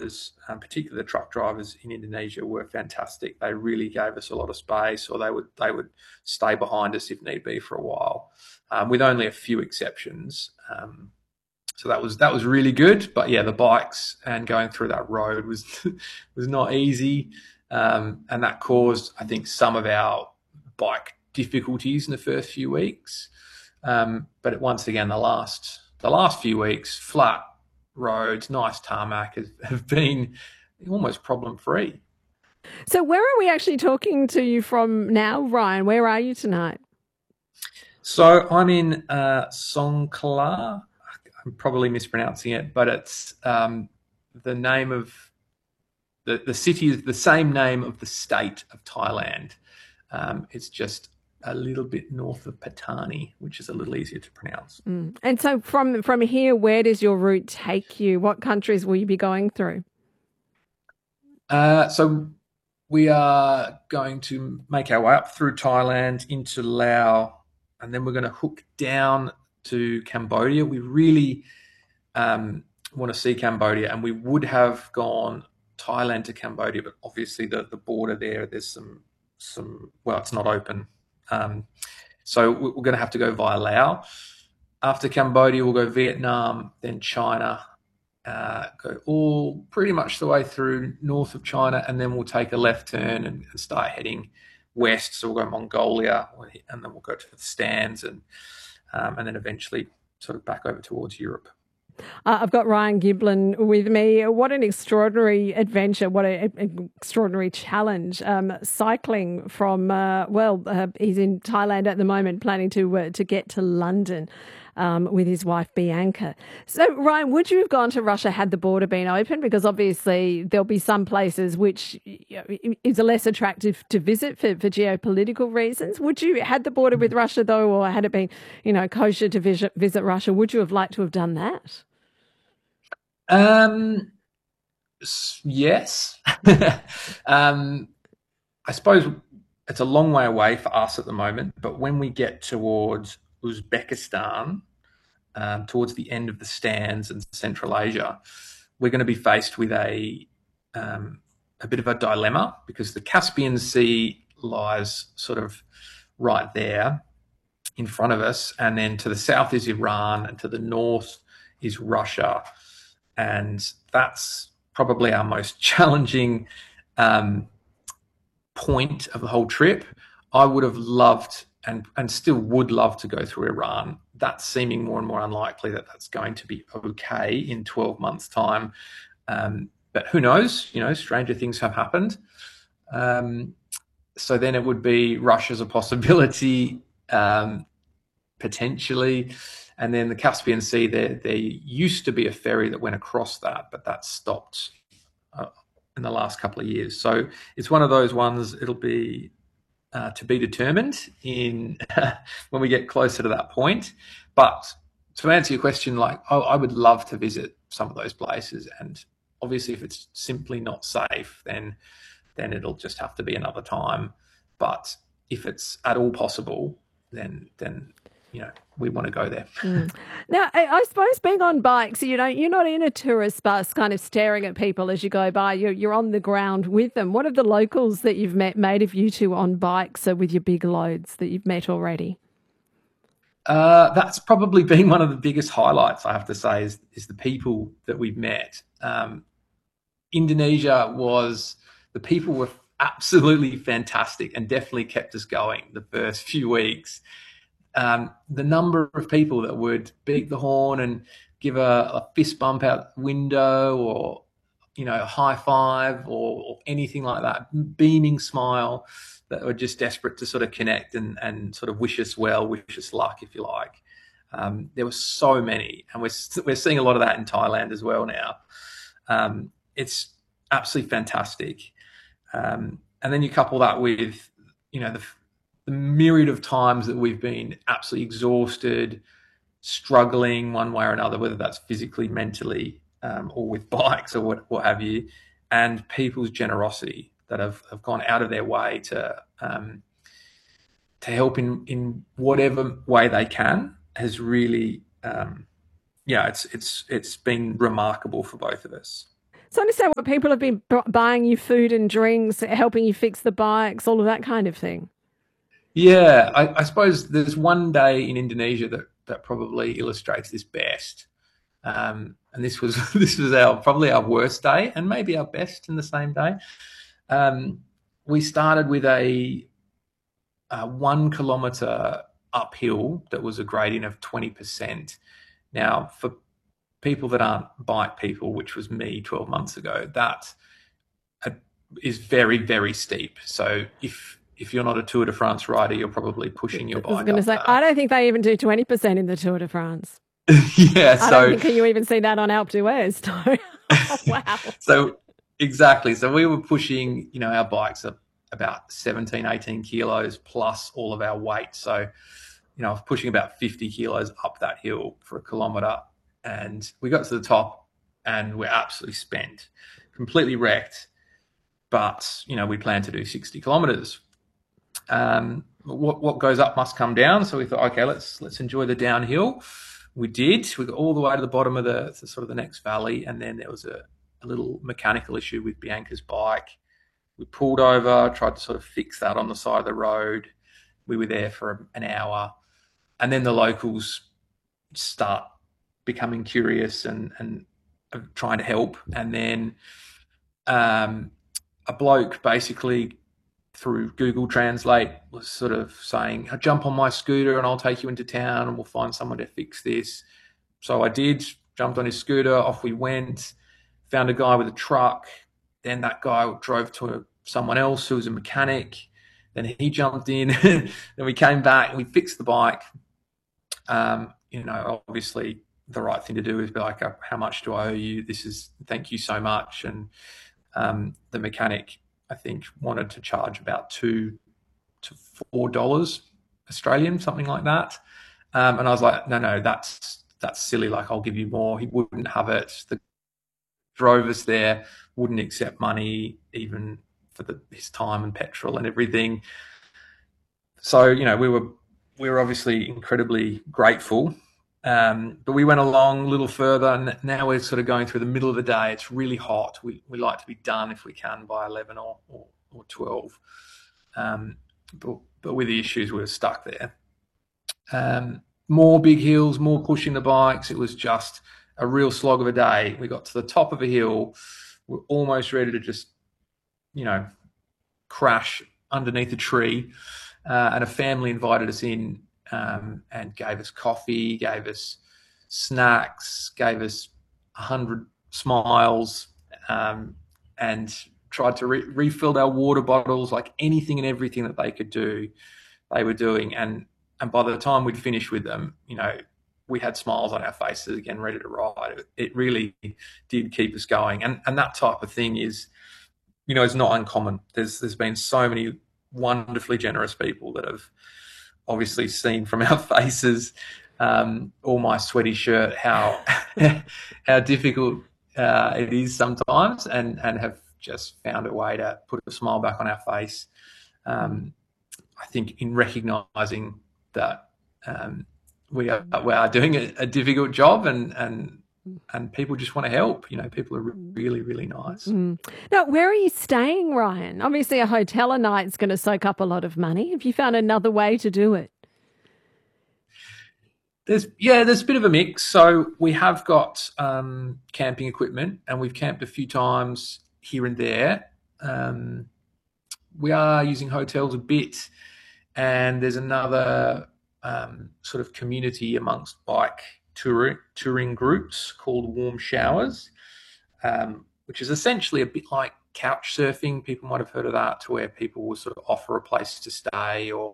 drivers, particularly the truck drivers in Indonesia, were fantastic. They really gave us a lot of space, or they would stay behind us if need be for a while, with only a few exceptions. So that was really good. But yeah, the bikes and going through that road was was not easy, and that caused, I think, some of our bike difficulties in the first few weeks. But once again, the last few weeks, flat roads, nice tarmac, have been almost problem free. So, where are we actually talking to you from now, Ryan? Where are you tonight? So I'm in Songkhla. I'm probably mispronouncing it, but it's the name of the city is the same name of the state of Thailand. It's just a little bit north of Patani, which is a little easier to pronounce. And so, from here, where does your route take you? What countries will you be going through? So we are going to make our way up through Thailand into Laos, and then we're going to hook down to Cambodia. We really want to see Cambodia, and we would have gone Thailand to Cambodia, but obviously the border there, there's some well, it's not open. So we're going to have to go via Laos. After Cambodia, we'll go Vietnam, then China, go all pretty much the way through north of China, and then we'll take a left turn and start heading west. So we'll go Mongolia, and then we'll go to the Stans, and then eventually sort of back over towards Europe. I've got Ryan Giblin with me. What an extraordinary adventure. What an extraordinary challenge. Cycling from, he's in Thailand at the moment, planning to get to London with his wife, Bianca. So, Ryan, would you have gone to Russia had the border been open? Because obviously there'll be some places which is less attractive to visit for geopolitical reasons. Would you, had the border with Russia though, or had it been, kosher to visit Russia, would you have liked to have done that? Um, yes. I suppose it's a long way away for us at the moment, but when we get towards Uzbekistan, towards the end of the stands and Central Asia, we're going to be faced with a bit of a dilemma, because the Caspian Sea lies sort of right there in front of us, and then to the south is Iran, and to the north is Russia, and that's probably our most challenging point of the whole trip. I would have loved and still would love to go through Iran. That's seeming more and more unlikely that that's going to be okay in 12 months' time. But who knows? Stranger things have happened. So then it would be Russia as a possibility, potentially. And then the Caspian Sea, there used to be a ferry that went across that, but that stopped in the last couple of years. So it's one of those ones, it'll be to be determined in when we get closer to that point. But to answer your question, I would love to visit some of those places, and obviously if it's simply not safe, then it'll just have to be another time. But if it's at all possible, then we want to go there. Now, I suppose being on bikes, you're not in a tourist bus kind of staring at people as you go by. You're on the ground with them. What have the locals that you've made of you two on bikes with your big loads that you've met already? That's probably been one of the biggest highlights, I have to say, is the people that we've met. Indonesia the people were absolutely fantastic and definitely kept us going the first few weeks. The number of people that would beat the horn and give a fist bump out the window, or a high five, or anything like that, beaming smile, that were just desperate to sort of connect and sort of wish us well, wish us luck, if you like. There were so many, and we're seeing a lot of that in Thailand as well now. It's absolutely fantastic. And then you couple that with, the myriad of times that we've been absolutely exhausted, struggling one way or another, whether that's physically, mentally, or with bikes or what have you, and people's generosity that have gone out of their way to help in whatever way they can has really, it's been remarkable for both of us. So I understand what people have been buying you food and drinks, helping you fix the bikes, all of that kind of thing. Yeah, I suppose there's one day in Indonesia that probably illustrates this best. And this was this was our probably our worst day, and maybe our best in the same day. Um, we started with a 1 kilometre uphill that was a gradient of 20%. Now, for people that aren't bike people, which was me 12 months ago, that uh, is very, very steep. So if you're not a Tour de France rider, you're probably pushing your I was bike going to up say, I that. don't think they even do 20% in the Tour de France. Yeah, I don't so think you even see that on Alpe d'Huez. Oh, wow. so exactly. So we were pushing, our bikes up about 17, 18 kilos plus all of our weight. So, I was pushing about 50 kilos up that hill for a kilometre. And we got to the top and we're absolutely spent, completely wrecked. But, we plan to do 60 kilometres. What goes up must come down. So we thought, okay, let's enjoy the downhill. We did. We got all the way to the bottom of the sort of the next valley, and then there was a little mechanical issue with Bianca's bike. We pulled over, tried to sort of fix that on the side of the road. We were there for an hour, and then the locals start becoming curious and trying to help. And then a bloke basically through Google Translate was sort of saying, jump on my scooter and I'll take you into town and we'll find someone to fix this. So I did, jumped on his scooter, off we went, found a guy with a truck. Then that guy drove to someone else who was a mechanic. Then he jumped in. Then we came back and we fixed the bike. Obviously the right thing to do is be like, how much do I owe you? Thank you so much. And the mechanic, I think, wanted to charge about $2 to $4 Australian, something like that. And I was like, no, that's silly. Like, I'll give you more. He wouldn't have it. The drove us there wouldn't accept money even for his time and petrol and everything. So we were obviously incredibly grateful. But we went along a little further, and now we're sort of going through the middle of the day. It's really hot. We like to be done if we can by 11 or 12. But with the issues, we were stuck there. More big hills, more pushing the bikes. It was just a real slog of a day. We got to the top of a hill. We're almost ready to just, crash underneath a tree. And a family invited us in and gave us coffee, gave us snacks, gave us 100 smiles, and tried to refill our water bottles, like anything and everything that they could do, they were doing. And by the time we'd finished with them, we had smiles on our faces again, ready to ride. It really did keep us going. And that type of thing is, is not uncommon. There's been so many wonderfully generous people that have obviously seen from our faces, or my sweaty shirt, how how difficult it is sometimes, and have just found a way to put a smile back on our face. I think in recognising that we are doing a difficult job, and people just want to help. People are really, really nice. Now, where are you staying, Ryan? Obviously, a hotel a night is going to soak up a lot of money. Have you found another way to do it? There's a bit of a mix. So we have got camping equipment, and we've camped a few times here and there. We are using hotels a bit, and there's another sort of community amongst bike touring groups called Warm Showers, which is essentially a bit like couch surfing. People might have heard of that, to where people will sort of offer a place to stay, or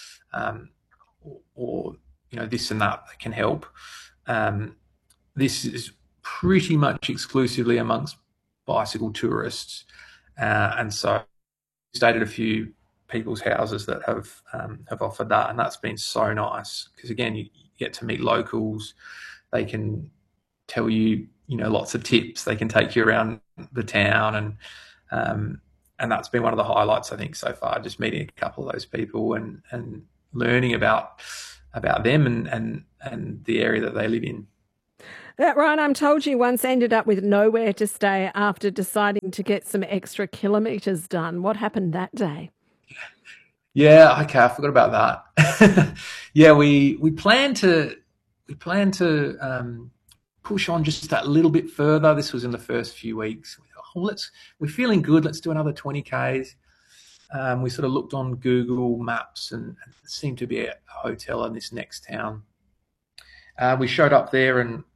this and that can help. This is pretty much exclusively amongst bicycle tourists, and so we stayed at a few people's houses that have offered that, and that's been so nice, because again, you get to meet locals. They can tell you, lots of tips. They can take you around the town, and that's been one of the highlights, I think, so far. Just meeting a couple of those people and learning about them and the area that they live in. Ryan, I'm told you once ended up with nowhere to stay after deciding to get some extra kilometres done. What happened that day? Yeah, okay, I forgot about that. Yeah, we plan to push on just that little bit further. This was in the first few weeks. We're feeling good. Let's do another 20Ks. We sort of looked on Google Maps and there seemed to be a hotel in this next town. We showed up there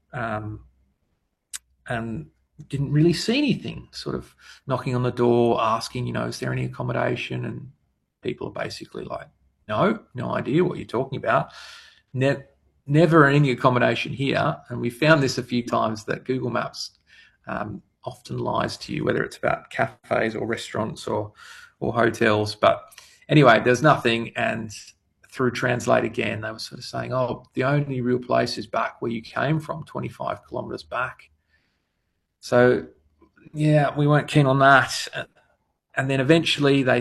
and didn't really see anything. Sort of knocking on the door, asking, is there any accommodation? And people are basically like, no idea what you're talking about. Never any accommodation here. And we found this a few times that Google Maps often lies to you, whether it's about cafes or restaurants or hotels. But anyway, there's nothing. And through Translate again, they were sort of saying, the only real place is back where you came from, 25 kilometres back. So, yeah, we weren't keen on that. And then eventually they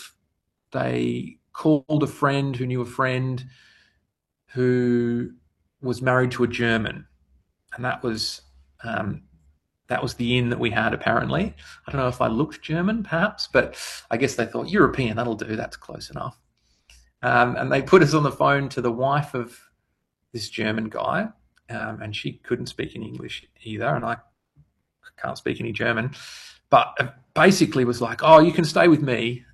called a friend who knew a friend who was married to a German. And that was the inn that we had, apparently. I don't know if I looked German, perhaps, but I guess they thought, European, that'll do, that's close enough. And they put us on the phone to the wife of this German guy, and she couldn't speak any English either, and I can't speak any German, but basically was like, you can stay with me,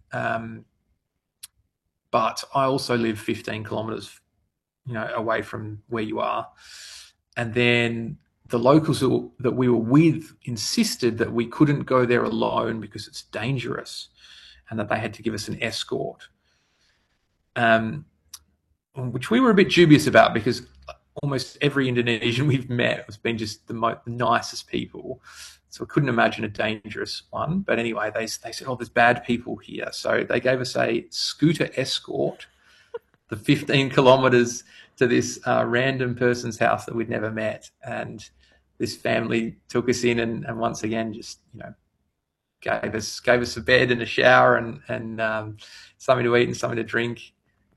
but I also live 15 kilometres, away from where you are. And then the locals that we were with insisted that we couldn't go there alone because it's dangerous and that they had to give us an escort, which we were a bit dubious about because almost every Indonesian we've met has been just the nicest people. So I couldn't imagine a dangerous one. But anyway, they said, there's bad people here. So they gave us a scooter escort, the 15 kilometres to this random person's house that we'd never met. And this family took us in and once again just, gave us a bed and a shower and something to eat and something to drink.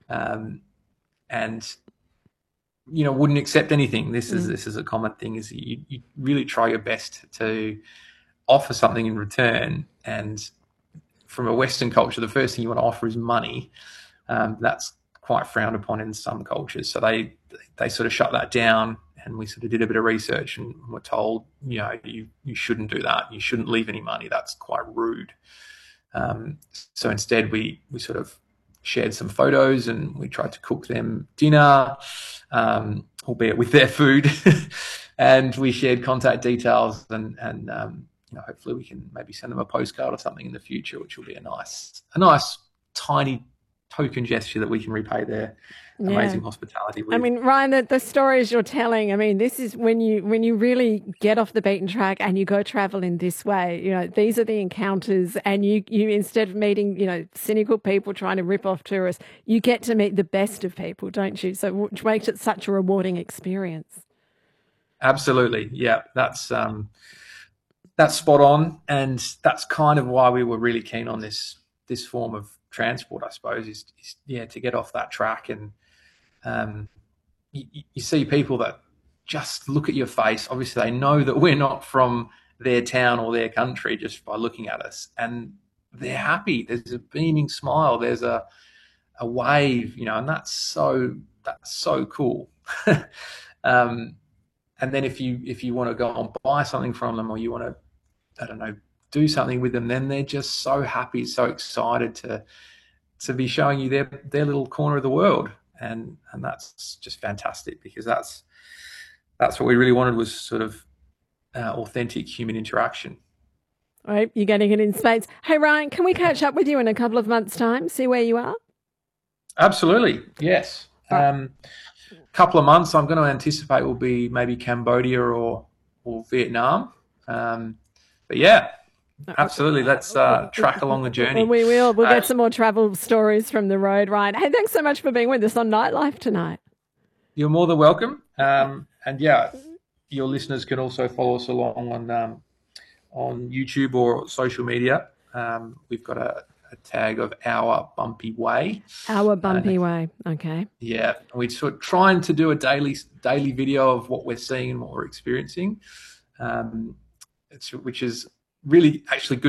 And wouldn't accept anything. This is a common thing, is you really try your best to offer something in return. And from a Western culture, the first thing you want to offer is money. That's quite frowned upon in some cultures. So they sort of shut that down, and we sort of did a bit of research and were told, you shouldn't do that. You shouldn't leave any money. That's quite rude. So instead we sort of shared some photos and we tried to cook them dinner, albeit with their food, and we shared contact details and hopefully we can maybe send them a postcard or something in the future, which will be a nice tiny token gesture that we can repay their amazing hospitality with. I mean, Ryan, the stories you're telling, I mean, this is when you really get off the beaten track and you go travel in this way. These are the encounters, and you instead of meeting, cynical people trying to rip off tourists, you get to meet the best of people, don't you? So which makes it such a rewarding experience. Absolutely. Yeah, that's spot on. And that's kind of why we were really keen on this form of transport, I suppose, is to get off that track. And you see people that just look at your face. Obviously, they know that we're not from their town or their country just by looking at us, and they're happy. There's a beaming smile. There's a wave, and that's so cool. And then if you want to go and buy something from them, or you want to, I don't know, do something with them, then they're just so happy, so excited to be showing you their little corner of the world. And that's just fantastic, because that's what we really wanted, was sort of authentic human interaction. All right, you're getting it in spades. Hey, Ryan, can we catch up with you in a couple of months' time, see where you are? Absolutely, yes. Couple of months, I'm going to anticipate will be maybe Cambodia or Vietnam. But yeah, absolutely. Let's track along the journey. We will. We'll get some more travel stories from the road, Ryan. Hey, thanks so much for being with us on Nightlife tonight. You're more than welcome. And yeah, your listeners can also follow us along on YouTube or social media. We've got a a tag of Our Bumpy Way. Our Bumpy Way. Okay. Yeah, we're sort of trying to do a daily video of what we're seeing and what we're experiencing, which is really actually good